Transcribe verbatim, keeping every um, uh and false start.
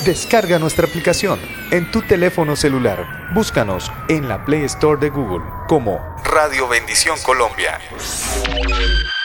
Descarga nuestra aplicación en tu teléfono celular. Búscanos en la Play Store de Google como Radio Bendición Colombia.